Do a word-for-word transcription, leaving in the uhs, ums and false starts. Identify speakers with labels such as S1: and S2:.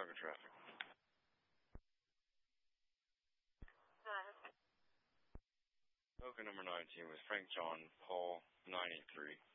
S1: Chicago traffic. Token number nineteen was Frank John Paul nine eight three.